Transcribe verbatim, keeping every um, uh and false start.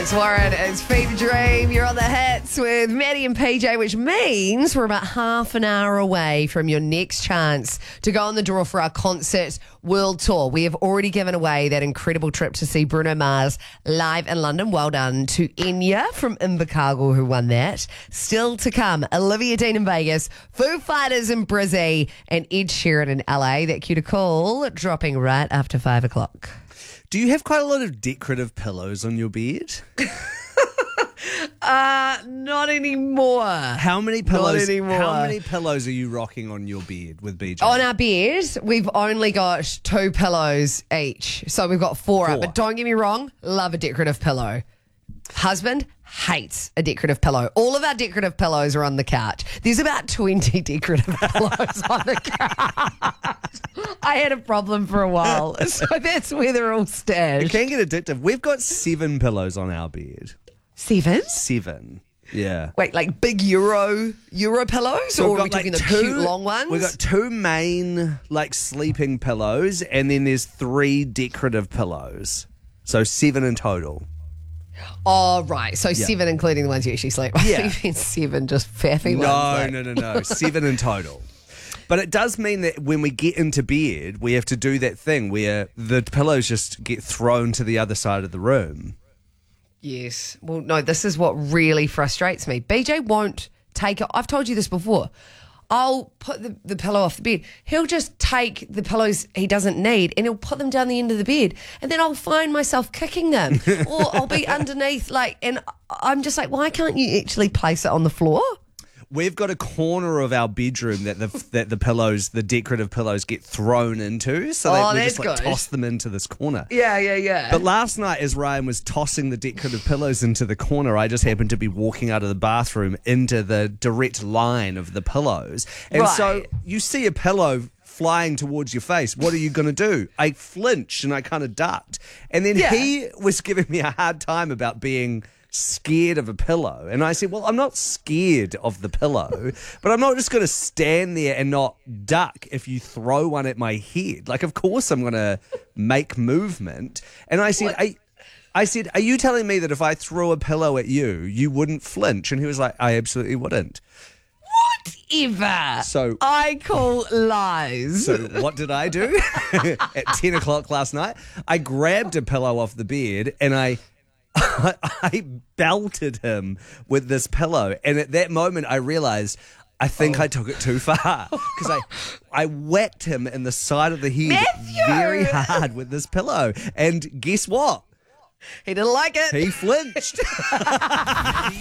It's Warren, it's Fever Dream. You're on the hits with Maddie and P J, which means we're about half an hour away from your next chance to go on the draw for our concert world tour. We have already given away that incredible trip to see Bruno Mars live in London. Well done to Enya from Invercargill who won that. Still to come, Olivia Dean in Vegas, Foo Fighters in Brizzy, and Ed Sheeran in L A. That cue to call dropping right after five o'clock. Do you have quite a lot of decorative pillows on your bed? Uh, not anymore. How many pillows? Not anymore. How many pillows are you rocking on your bed with B J? On our bed, we've only got two pillows each. So we've got four, Four. up. But don't get me wrong, love a decorative pillow. Husband hates a decorative pillow. All of our decorative pillows are on the couch. There's about twenty decorative pillows on the couch. I had a problem for a while. So that's where they're all It stashed. can get addictive. We've got seven pillows on our bed. Seven? Seven. Yeah. Wait, like big Euro Euro pillows? So or we've are we got, talking like, the two- cute long ones? We've got two main like sleeping pillows, and then there's three decorative pillows. So seven in total. Oh, right. So seven, including the ones you actually sleep. I Yeah. think it's seven just faffy No, ones. like- no, no, no. Seven in total. But it does mean that when we get into bed, we have to do that thing where the pillows just get thrown to the other side of the room. Yes. Well, no, this is what really frustrates me. B J won't take it. I've told you this before. I'll put the, the pillow off the bed. He'll just take the pillows he doesn't need and he'll put them down the end of the bed. And then I'll find myself kicking them. Or I'll be underneath, like, and I'm just like, why can't you actually place it on the floor? We've got a corner of our bedroom that the that the pillows, the decorative pillows, get thrown into, so Oh, that we that's just like good. toss them into this corner. Yeah, yeah, yeah. But last night, as Ryan was tossing the decorative pillows into the corner, I just happened to be walking out of the bathroom into the direct line of the pillows, and so Right. you see a pillow flying towards your face. What are you going to do? I flinched and I kind of ducked, and then Yeah. he was giving me a hard time about being scared of a pillow, and I said, well, I'm not scared of the pillow, but I'm not just going to stand there and not duck if you throw one at my head. Like, of course I'm going to make movement. And I said, I, I said, are you telling me that if I threw a pillow at you, you wouldn't flinch? And he was like, I absolutely wouldn't. Whatever. So- I call lies. So what did I do? At ten o'clock last night, I grabbed a pillow off the bed and I I, I belted him with this pillow, and at that moment I realised I think I took it too far because I I whacked him in the side of the head Matthew! very hard with this pillow, and guess what? He didn't like it. He flinched.